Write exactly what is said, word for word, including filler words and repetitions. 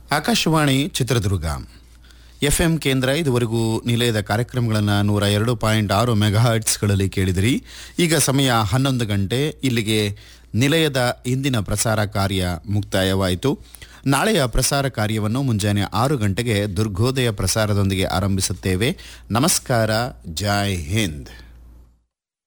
Akashvani Chitradurga F M ಕೇಂದ್ರ ಇದುವರೆಗೂ ನಿಲಯದ ಕಾರ್ಯಕ್ರಮಗಳನ್ನು ನೂರ ಎರಡು ಪಾಯಿಂಟ್ ಆರು ಮೆಗಾಹರ್ಟ್ಸ್ಗಳಲ್ಲಿ ಕೇಳಿದಿರಿ. ಈಗ ಸಮಯ ಹನ್ನೊಂದು ಗಂಟೆ. ಇಲ್ಲಿಗೆ ನಿಲಯದ ಇಂದಿನ ಪ್ರಸಾರ ಕಾರ್ಯ ಮುಕ್ತಾಯವಾಯಿತು. ನಾಳೆಯ ಪ್ರಸಾರ ಕಾರ್ಯವನ್ನು ಮುಂಜಾನೆ ಆರು ಗಂಟೆಗೆ ದುರ್ಗೋದಯ ಪ್ರಸಾರದೊಂದಿಗೆ ಆರಂಭಿಸುತ್ತೇವೆ. ನಮಸ್ಕಾರ. ಜೈ ಹಿಂದ್.